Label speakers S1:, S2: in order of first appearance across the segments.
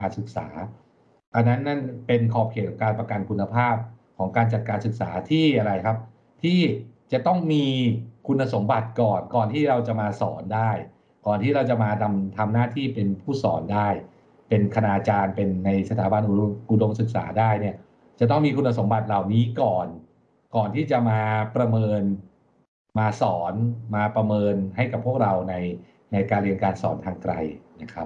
S1: การศึกษาอันนั้นนั่นเป็นขอบเขตของการประกันคุณภาพของการจัดการศึกษาที่อะไรครับที่จะต้องมีคุณสมบัติก่อนที่เราจะมาสอนได้ก่อนที่เราจะมาทำหน้าที่เป็นผู้สอนได้เป็นคณาจารย์เป็นในสถาบันอุดมศึกษาได้เนี่ยจะต้องมีคุณสมบัติเหล่านี้ก่อนที่จะมาประเมินมาสอนมาประเมินให้กับพวกเราในการเรียนการสอนทางไกลนะครับ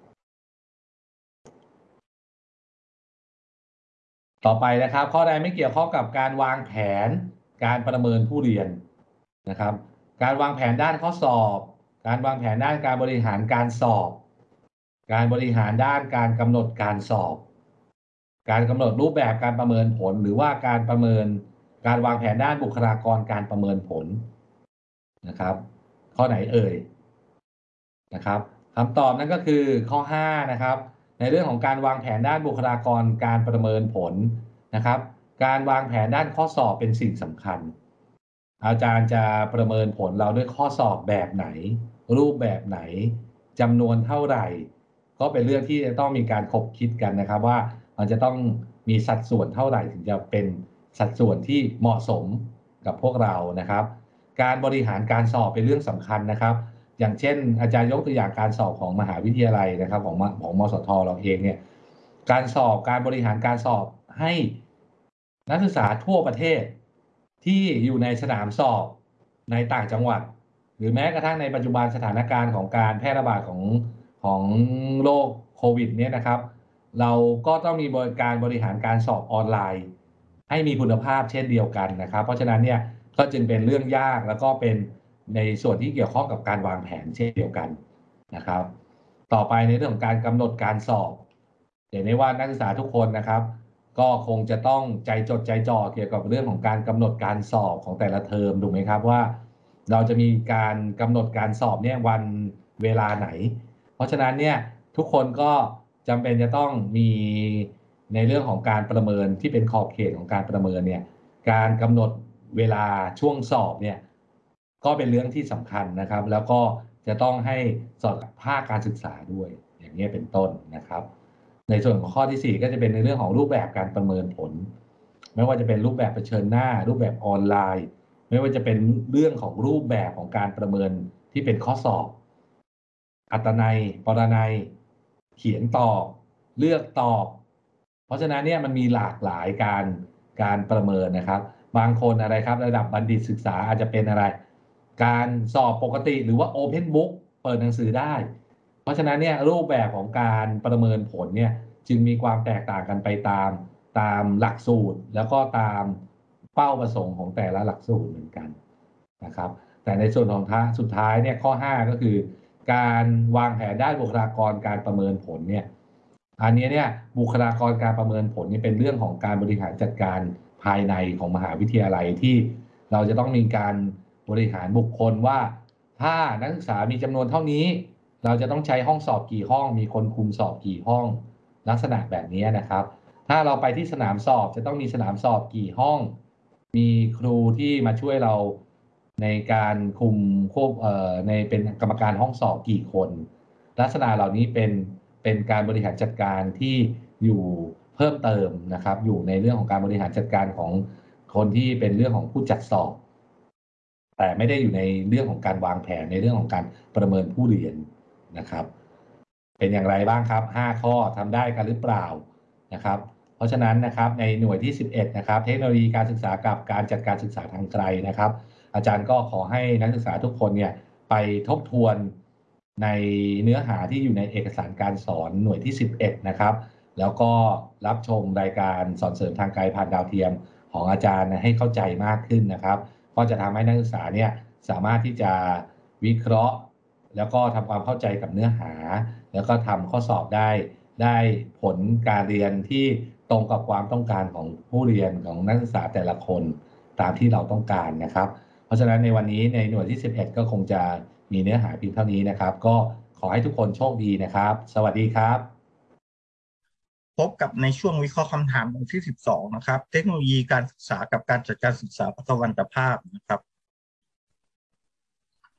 S1: ต่อไปนะครับข้อใดไม่เกี่ยวข้องกับการวางแผนการประเมินผู้เรียนนะครับการวางแผนด้านข้อสอบการวางแผนด้านการบริหารการสอบการบริหารด้านการกำหนดการสอบการกำหนดรูปแบบการประเมินผลหรือว่าการประเมินการวางแผนด้านบุคลากรการประเมินผลนะครับข้อไหนเอ่ยนะครับคำตอบนั่นก็คือข้อ5นะครับในเรื่องของการวางแผนด้านบุคลากรการประเมินผลนะครับการวางแผนด้านข้อสอบเป็นสิ่งสำคัญอาจารย์จะประเมินผลเราด้วยข้อสอบแบบไหนรูปแบบไหนจำนวนเท่าไหร่ก็เป็นเรื่องที่จะต้องมีการคบคิดกันนะครับว่ามันจะต้องมีสัดส่วนเท่าไหร่ถึงจะเป็นสัดส่วนที่เหมาะสมกับพวกเรานะครับการบริหารการสอบเป็นเรื่องสำคัญนะครับอย่างเช่นอาจารย์ยกตัวอย่างการสอบของมหาวิทยาลัยนะครับของมสทเราเองเนี่ยการสอบการบริหารการสอบให้นักศึกษาทั่วประเทศที่อยู่ในสนามสอบในต่างจังหวัดหรือแม้กระทั่งในปัจจุบันสถานการณ์ของการแพร่ระบาดของโรคโควิดเนี่ยนะครับเราก็ต้องมีการบริหารการสอบออนไลน์ให้มีคุณภาพเช่นเดียวกันนะครับเพราะฉะนั้นเนี่ยก็จึงเป็นเรื่องยากแล้วก็เป็นในส่วนที่เกี่ยวข้องกับการวางแผนเช่นเดียวกันนะครับต่อไปในเรื่องของการกำหนดการสอบเห็นได้ว่านักศึกษาทุกคนนะครับก็คงจะต้องใจจดใจจ่อเกี่ยวกับเรื่องของการกำหนดการสอบของแต่ละเทอมถูกไหมครับว่าเราจะมีการกำหนดการสอบเนี่ยวันเวลาไหนเพราะฉะนั้นเนี่ยทุกคนก็จำเป็นจะต้องมีในเรื่องของการประเมินที่เป็นขอบเขตของการประเมินเนี่ยการกำหนดเวลาช่วงสอบเนี่ยก็เป็นเรื่องที่สำคัญนะครับแล้วก็จะต้องให้สอดภาคการศึกษาด้วยอย่างนี้เป็นต้นนะครับในส่วนของข้อที่4ก็จะเป็นในเรื่องของรูปแบบการประเมินผลไม่ว่าจะเป็นรูปแบบเผชิญหน้ารูปแบบออนไลน์ไม่ว่าจะเป็นเรื่องของรูปแบบของการประเมินที่เป็นข้อสอบอัตนัยปรนัยเขียนตอบเลือกตอบเพราะฉะนั้นเนี่ยมันมีหลากหลายการประเมินนะครับบางคนอะไรครับระดับบัณฑิตศึกษาอาจจะเป็นอะไรการสอบปกติหรือว่า Open Book เปิดหนังสือได้เพราะฉะนั้นเนี่ยรูปแบบของการประเมินผลเนี่ยจึงมีความแตกต่างกันไปตามหลักสูตรแล้วก็ตามเป้าประสงค์ของแต่ละหลักสูตรเหมือนกันนะครับแต่ในส่วนของสุดท้ายเนี่ยข้อ5ก็คือการวางแผนด้านบุคลากรการประเมินผลเนี่ยอันนี้เนี่ยบุคลากรการประเมินผลนี่เป็นเรื่องของการบริหารจัดการภายในของมหาวิทยาลัยที่เราจะต้องมีการบริหารบุคคลว่าถ้านักศึกษามีจำนวนเท่านี้เราจะต้องใช้ห้องสอบกี่ห้องมีคนคุมสอบกี่ห้องลักษณะแบบนี้นะครับถ้าเราไปที่สนามสอบจะต้องมีสนามสอบกี่ห้องมีครูที่มาช่วยเราในการคุมควบในเป็นกรรมการห้องสอบกี่คนลักษณะเหล่านี้เป็นการบริหารจัดการที่อยู่เพิ่มเติมนะครับอยู่ในเรื่องของการบริหารจัดการของคนที่เป็นเรื่องของผู้จัดสอบแต่ไม่ได้อยู่ในเรื่องของการวางแผนในเรื่องของการประเมินผู้เรียนนะครับเป็นอย่างไรบ้างครับ5ข้อทำได้กันหรือเปล่านะครับเพราะฉะนั้นนะครับในหน่วยที่11นะครับเทคโนโลยีการศึกษากับการจัดการศึกษาทางไกลนะครับอาจารย์ก็ขอให้นักศึกษาทุกคนเนี่ยไปทบทวนในเนื้อหาที่อยู่ในเอกสารการสอนหน่วยที่11นะครับแล้วก็รับชมรายการสอนเสริมทางไกลผ่านดาวเทียมของอาจารย์ให้เข้าใจมากขึ้นนะครับก็จะทำให้นักศึกษาเนี่ยสามารถที่จะวิเคราะห์แล้วก็ทำความเข้าใจกับเนื้อหาแล้วก็ทำข้อสอบได้ผลการเรียนที่ตรงกับความต้องการของผู้เรียนของนักศึกษาแต่ละคนตามที่เราต้องการนะครับเพราะฉะนั้นในวันนี้ในหน่วยที่11ก็คงจะมีเนื้อหาเพียงเท่านี้นะครับก็ขอให้ทุกคนโชคดีนะครับสวัสดีครับ
S2: พบกับในช่วงวิเคราะห์คำถามวันที่12นะครับเทคโนโลยีการศึกษากับการจัดการศึกษาประสบการภาพนะครับ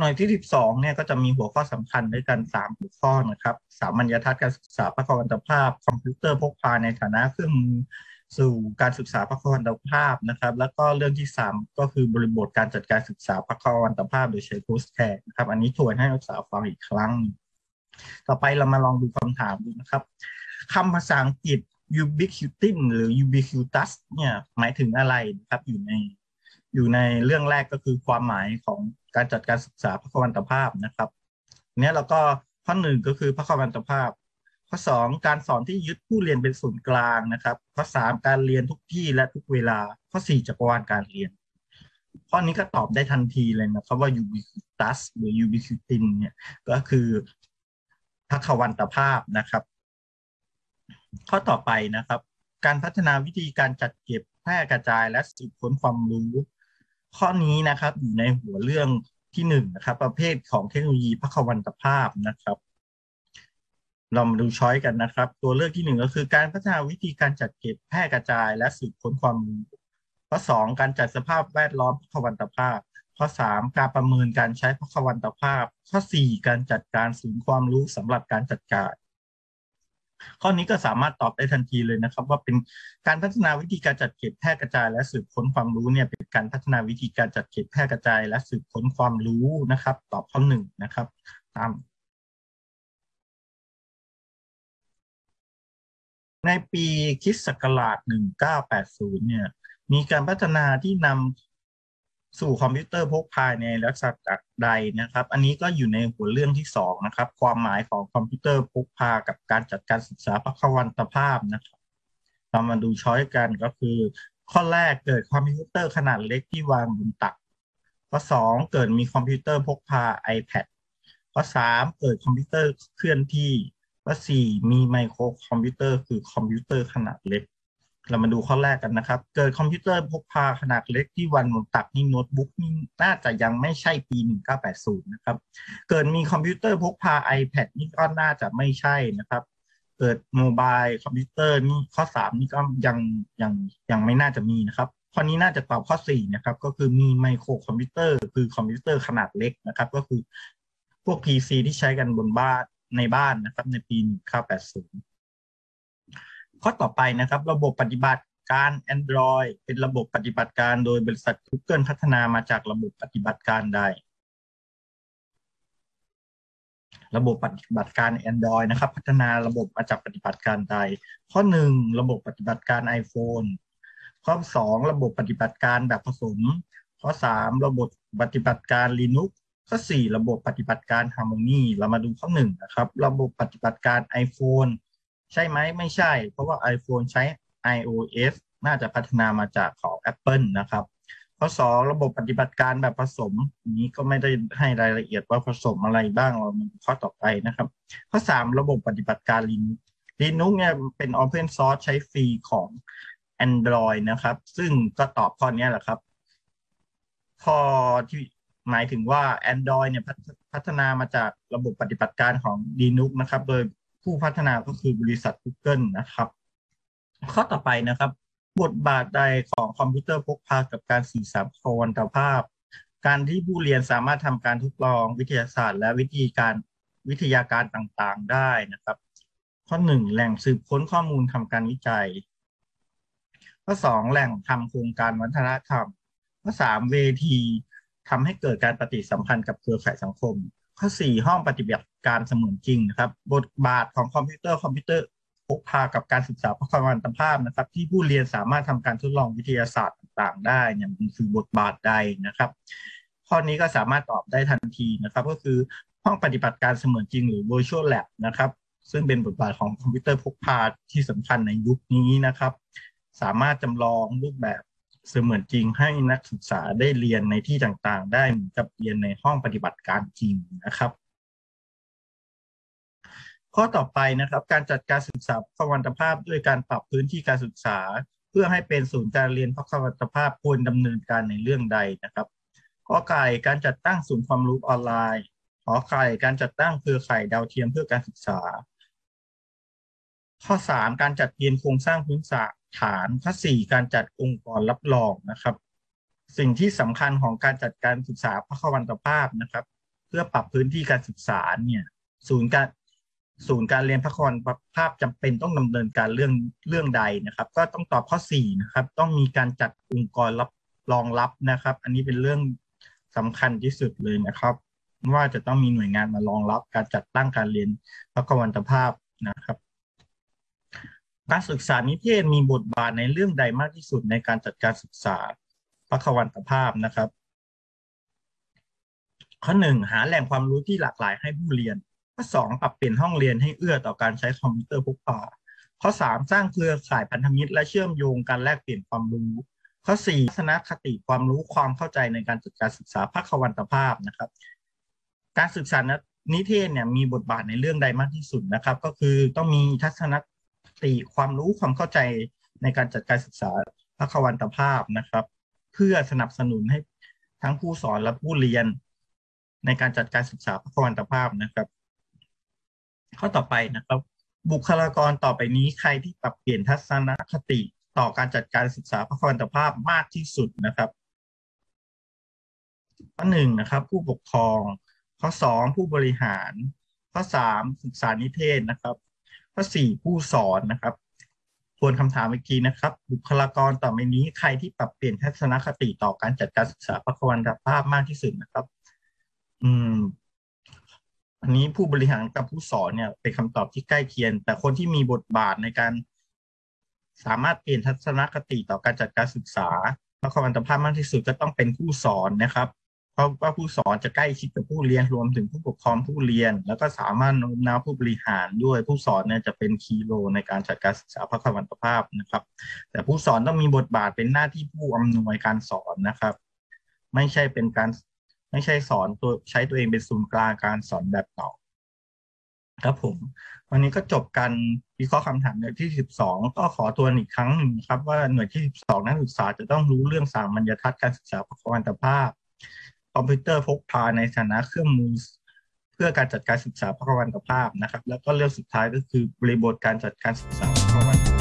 S2: หน่วยที่12เนี่ยก็จะมีหัวข้อสำคัญด้วยกัน3หัวข้อนะครับสามัญทัศน์การศึกษาพหวันตภาพคอมพิวเตอร์พกพาในฐานะเครื่องมือสู่การศึกษาพหวันตภาพนะครับแล้วก็เรื่องที่3ก็คือบริบทการจัดการศึกษาพหวันตภาพโดยใช้โพสต์แทกนะครับอันนี้ทวนให้นักศึกษาฟังอีกครั้งต่อไปเรามาลองดูคำถามดูนะครับคำภาษาอังกฤษ ubiquitin หรือ ubiquitous เนี่ยหมายถึงอะไรนะครับอยู่ในเรื่องแรกก็คือความหมายของการจัดการศึกษาพหวันตภาพนะครับเนี้ยเราก็ข้อ1ก็คือพหวันตภาพข้อ2การสอนที่ยึดผู้เรียนเป็นศูนย์กลางนะครับข้อ3การเรียนทุกที่และทุกเวลาข้อ4จักรวาลการเรียนข้อนี้ก็ตอบได้ทันทีเลยนะครับว่า ubiquitous หรือ ubiquitin เนี่ยก็คือพหวันตภาพนะครับข้อต่อไปนะครับการพัฒนาวิธีการจัดเก็บแพร่กระจายและสืบค้นความรู้ข้อนี้นะครับอยู่ในหัวเรื่องที่1นะครับประเภทของเทคโนโลยีพหวันตภาพนะครับเรามาดูช้อยกันนะครับตัวเลือกที่1ก็คือการพัฒนาวิธีการจัดเก็บแพร่กระจายและสืบค้นความรู้ข้อ2การจัดสภาพแวดล้อมพหวันตภาพข้อ3การประเมินการใช้พหวันตภาพข้อ4การจัดการศูนย์ความรู้สำหรับการจัดการข้อนี้ก็สามารถตอบได้ทันทีเลยนะครับว่าเป็นการพัฒนาวิธีการจัดเก็บแพร่กระจายและสืบค้นความรู้เนี่ยเป็นการพัฒนาวิธีการจัดเก็บแพร่กระจายและสืบค้นความรู้นะครับตอบข้อ1นะครับตามในปีคริสต์ศักราช1980เนี่ยมีการพัฒนาที่นำสู่คอมพิวเตอร์พกพาในลักษณะใดนะครับอันนี้ก็อยู่ในหัวเรื่องที่2นะครับความหมายของคอมพิวเตอร์พกพากับการจัดการศึกษาพหวันตภาพนะครับเรามาดูช้อยกันก็คือข้อแรกเกิดคอมพิวเตอร์ขนาดเล็กที่วางบนตักข้อ2เกิดมีคอมพิวเตอร์พกพา iPad ข้อ3เกิดคอมพิวเตอร์เคลื่อนที่ข้อ4มีไมโครคอมพิวเตอร์คือคอมพิวเตอร์ขนาดเล็กเรามาดูข้อแรกกันนะครับเกิดคอมพิวเตอร์พกพาขนาดเล็กที่วางบนตักนี่โน้ตบุ๊กนี่น่าจะยังไม่ใช่ปี1980นะครับเกิดมีคอมพิวเตอร์พกพา iPad นี่ก็น่าจะไม่ใช่นะครับเกิดโมบายคอมพิวเตอร์นี่ข้อ3นี่ก็ยังไม่น่าจะมีนะครับข้อนี้น่าจะตอบข้อ4นะครับก็คือมีไมโครคอมพิวเตอร์คือคอมพิวเตอร์ขนาดเล็กนะครับก็คือพวก PC ที่ใช้กันบนบ้านในบ้านนะครับในปี1980ข้อต่อไปนะครับระบบปฏิบัติการ Android เป็นระบบปฏิบัติการโดยบริษัท Google พัฒนามาจากระบบปฏิบัติการใดระบบปฏิบัติการ Android นะครับพัฒนาระบบมาจากปฏิบัติการใดข้อ1ระบบปฏิบัติการ iPhone ข้อ2ระบบปฏิบัติการแบบผสมข้อ3ระบบปฏิบัติการ Linux ข้อ4ระบบปฏิบัติการ Harmony เรามาดูข้อ1นะครับระบบปฏิบัติการ iPhone ใช่ไหมไม่ใช่เพราะว่า iPhone ใช้ iOS น่าจะพัฒนามาจากของ Apple นะครับข้อ2ระบบปฏิบัติการแบบผสมนี้ก็ไม่ได้ให้รายละเอียดว่าผสมอะไรบ้างเรามาดูข้อต่อไปนะครับข้อ3ระบบปฏิบัติการ Linux เนี่ยเป็น Open Source ใช้ฟรีของ Android นะครับซึ่งก็ตอบข้อนี้แหละครับข้อที่หมายถึงว่า Android เนี่ยพัฒนามาจากระบบปฏิบัติการของ Linux นะครับโดยผู้พัฒนาก็คือบริษัท Google นะครับข้อต่อไปนะครับบทบาทใดของคอมพิวเตอร์พกพากับการสื่อสารพหวันตภาพการที่ผู้เรียนสามารถทำการทดลองวิทยาศาสตร์และวิทยาการต่างๆได้นะครับข้อ1แหล่งสืบค้นข้อมูลทำการวิจัยข้อ2แหล่งทำโครงการวัฒนธรรมข้อ3เวทีทำให้เกิดการปฏิสัมพันธ์กับเครือข่ายสังคมข้อ4ห้องปฏิบัติการเสมือนจริงนะครับบทบาทของคอมพิวเตอร์พกพากับการศึกษาพหวันตภาพนะครับที่ผู้เรียนสามารถทำการทดลองวิทยาศาสตร์ต่างๆได้เนี่ยมันคือบทบาทใดนะครับข้อนี้ก็สามารถตอบได้ทันทีนะครับก็คือห้องปฏิบัติการเสมือนจริงหรือ virtual lab นะครับซึ่งเป็นบทบาทของคอมพิวเตอร์พกพาที่สำคัญในยุคนี้นะครับสามารถจำลองรูปแบบเสมือนจริงให้นักศึกษาได้เรียนในที่ต่างๆได้เหมือนกับเรียนในห้องปฏิบัติการจริงนะครับข้อต่อไปนะครับการจัดการศึกษาพหวันตภาพด้วยการปรับพื้นที่การศึกษาเพื่อให้เป็นศูนย์การเรียนพหวันตภาพควรดำเนินการในเรื่องใดนะครับข้อไก่การจัดตั้งศูนย์ความรู้ออนไลน์ขอไข่การจัดตั้งเครือข่ายดาวเทียมเพื่อการศึกษาข้อ3การจัดเรียนโครงสร้างพื้นฐานข้อ4การจัดองค์กรรับรองนะครับสิ่งที่สำคัญของการจัดการศึกษาพหวันตภาพนะครับพื่อปรับพื้นที่การศึกษาเนี่ยศูนย์การศูนย์การเรียนพระควรภาพจำเป็นต้องดำเนินการเรื่องใดนะครับก็ต้องตอบข้อ4นะครับต้องมีการจัดองค์กรรองรับนะครับอันนี้เป็นเรื่องสำคัญที่สุดเลยนะครับว่าจะต้องมีหน่วยงานมารองรับการจัดตั้งการเรียนพระควรภาพนะครับการศึกษานิเทศมีบทบาทในเรื่องใดมากที่สุดในการจัดการศึกษาพระควรภาพนะครับข้อ1หาแหล่งความรู้ที่หลากหลายให้ผู้เรียนข้อ2ปรับเปลี่ยนห้องเรียนให้เอื้อต่อการใช้คอมพิวเตอร์พกพาข้อ3สร้างเครือข่ายพันธมิตรและเชื่อมโยงการแลกเปลี่ยนความรู้ข้อ4ทัศนคติความรู้ความเข้าใจในการจัดการศึกษาพระควรภาพนะครับการศึกษานิเทศเนี่ยมีบทบาทในเรื่องใดมากที่สุดนะครับก็คือต้องมีทัศนคติความรู้ความเข้าใจในการจัดการศึกษาพระควรภาพนะครับเพื่อสนับสนุนให้ทั้งผู้สอนและผู้เรียนในการจัดการศึกษาพระควรภาพนะครับข้อต่อไปนะครับบุคลากรต่อไปนี้ใครที่ปรับเปลี่ยนทัศนคติต่อการจัดการศึกษาพระควรภาพมากที่สุดนะครับข้อ1นะครับผู้ปกครองข้อ2ผู้บริหารข้อ3ศึกษานิเทศนะครับข้อ4ผู้สอนนะครับทวนคำถามอีกทีนะครับบุคลากรต่อไปนี้ใครที่ปรับเปลี่ยนทัศนคติต่อการจัดการศึกษาพระควรภาพมากที่สุดนะครับอันนี้ผู้บริหารกับผู้สอนเนี่ยเป็นคำตอบที่ใกล้เคียงแต่คนที่มีบทบาทในการสามารถเปลี่ยนทัศนคติต่อการจัดการศึกษาพระควรภาพมากที่สุดก็ต้องเป็นผู้สอนนะครับเพราะว่าผู้สอนจะใกล้ชิดกับผู้เรียนรวมถึงผู้ปกครองผู้เรียนแล้วก็สามารถโน้มน้าวผู้บริหารด้วยผู้สอนเนี่ยจะเป็นคีย์โรในการจัดการศึกษาพระควรภาพนะครับแต่ผู้สอนต้องมีบทบาทเป็นหน้าที่ผู้อำนวยการสอนนะครับไม่ใช่สอนตัวใช้ตัวเองเป็นศูนย์กลางการสอนแบบเก่าครับผมวันนี้ก็จบการวิเคราะห์คำถามหน่วยที่12ก็ขอทวนอีกครั้งหนึ่งครับว่าหน่วยที่12นักศึกษาจะต้องรู้เรื่องสามัญทัศน์การศึกษาพระควรภาพคอมพิวเตอร์พกพาในฐานะเครื่องมือเพื่อการจัดการศึกษาพระควรภาพนะครับแล้วก็เรื่องสุดท้ายก็คือบริบทการจัดการศึกษาพระควรภาพ